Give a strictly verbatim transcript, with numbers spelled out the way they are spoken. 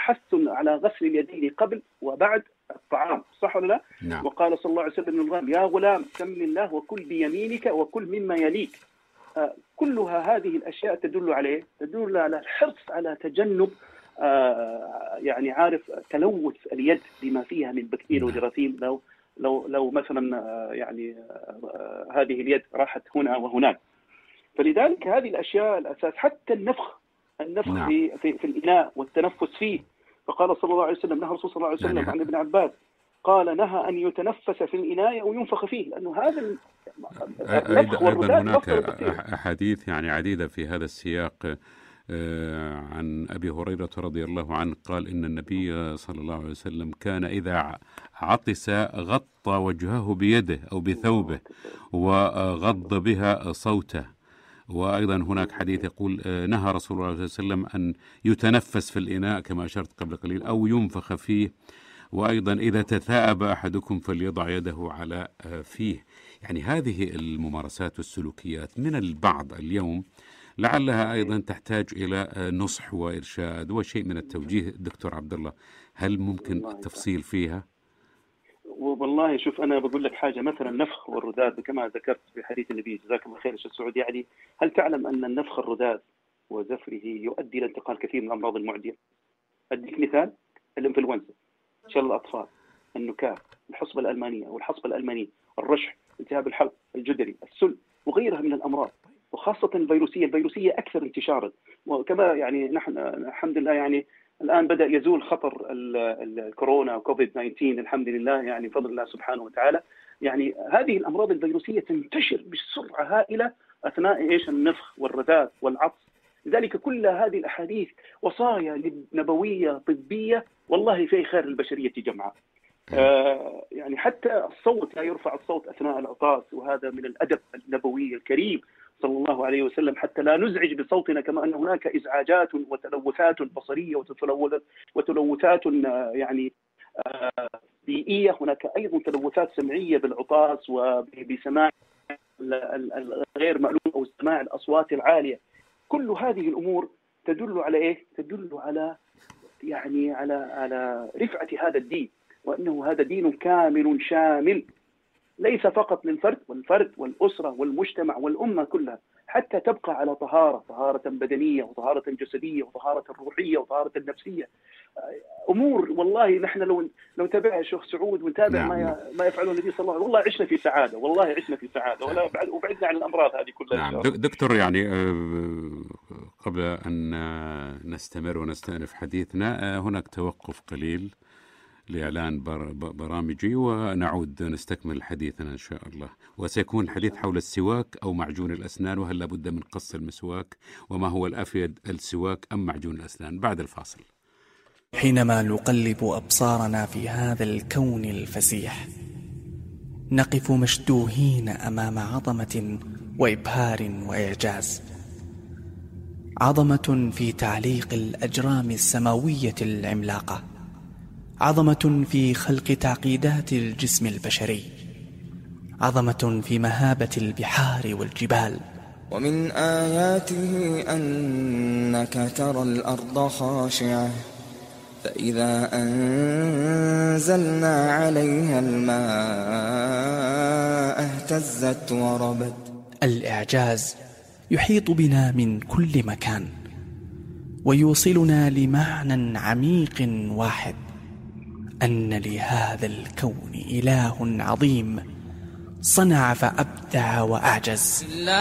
حث على غسل اليدين قبل وبعد الطعام، صح ولا لا؟ نعم. وقال صلى الله عليه وسلم للغلام: يا غلام سم الله وكل بيمينك وكل مما يليك. آه كلها هذه الأشياء تدل عليه تدل على الحرص على تجنب آه يعني عارف تلوث اليد بما فيها من بكتيريا وجراثيم. لو لو لو مثلا آه يعني آه هذه اليد راحت هنا وهناك. فلذلك هذه الأشياء الأساس. حتى النفخ النفخ نعم. في, في في الإناء والتنفس فيه. فقال صلى الله عليه وسلم، نهى الرسول صلى الله عليه وسلم يعني عن ابن عباس قال: نهى أن يتنفس في الإناء أو ينفخ فيه، لأنه هذا النفخ أيضا هناك أحاديث يعني عديدة في هذا السياق عن أبي هريرة رضي الله عنه قال إن النبي صلى الله عليه وسلم كان إذا عطس غطى وجهه بيده أو بثوبه وغض بها صوته. وأيضا هناك حديث يقول نهى رسول الله صلى الله عليه وسلم أن يتنفس في الإناء كما أشرت قبل قليل أو ينفخ فيه. وأيضا إذا تثاءب أحدكم فليضع يده على فيه. يعني هذه الممارسات والسلوكيات من البعض اليوم لعلها أيضا تحتاج إلى نصح وإرشاد وشيء من التوجيه. دكتور عبد الله، هل ممكن التفصيل فيها؟ والله شوف، أنا بقول لك حاجة، مثلا النفخ والرداد كما ذكرت في حديث النبي جزاك الله خير الشيخ سعود. يعني هل تعلم أن النفخ الرداد وزفره يؤدي إلى انتقال كثير من الأمراض المعدية؟ أديك مثال: الإنفلونزا، شلل الأطفال، النكاح، الحصبة الألمانية أو الحصبة الألمانية، الرشح، التهاب الحلق الجدري، السل، وغيرها من الأمراض، وخاصة الفيروسية. الفيروسية أكثر انتشارا. وكما يعني نحن الحمد لله يعني الآن بدأ يزول خطر الكورونا وكوفيد تسعة عشر الحمد لله، يعني فضل الله سبحانه وتعالى. يعني هذه الأمراض الفيروسية تنتشر بسرعة هائلة أثناء إيش النفخ والرداد والعطس. لذلك كل هذه الأحاديث وصايا نبوية طبية والله في خير البشرية جمعاء. آه يعني حتى الصوت، لا يرفع الصوت أثناء العطاس، وهذا من الأدب النبوي الكريم صلى الله عليه وسلم، حتى لا نزعج بصوتنا. كما أن هناك إزعاجات وتلوثات بصرية وتلوثات يعني بيئية، هناك أيضا تلوثات سمعية بالعطاس وبسماع الغير مألوف أو سماع الأصوات العالية. كل هذه الأمور تدل على إيه؟ تدل على يعني على على رفعة هذا الدين، وأنه هذا دين كامل شامل، ليس فقط للفرد والفرد والأسرة والمجتمع والأمة كلها، حتى تبقى على طهارة طهارة بدنية وطهارة جسدية وطهارة روحية وطهارة النفسية. أمور والله نحن لو لو تابعها الشيخ سعود ونتابع نعم. ما ما يفعله النبي صلى الله عليه وسلم، والله عشنا في سعادة، والله عشنا في سعادة، ولا بعد وبعدنا عن الأمراض هذه كلها. نعم. دكتور، يعني قبل أن نستمر ونستأنف حديثنا هناك توقف قليل لإعلان برامجي، ونعود نستكمل حديثنا إن شاء الله. وسيكون الحديث حول السواك أو معجون الأسنان، وهل لابد من قص المسواك، وما هو الأفيد السواك أم معجون الأسنان، بعد الفاصل. حينما نقلب أبصارنا في هذا الكون الفسيح نقف مشدوهين أمام عظمة وإبهار وإعجاز. عظمة في تعليق الأجرام السماوية العملاقة، عظمة في خلق تعقيدات الجسم البشري، عظمة في مهابة البحار والجبال. ومن آياته أنك ترى الأرض خاشعة فإذا أنزلنا عليها الماء اهتزت وربت. الإعجاز يحيط بنا من كل مكان ويوصلنا لمعنى عميق واحد، أن لهذا الكون إله عظيم صنع فأبدع وأعجز.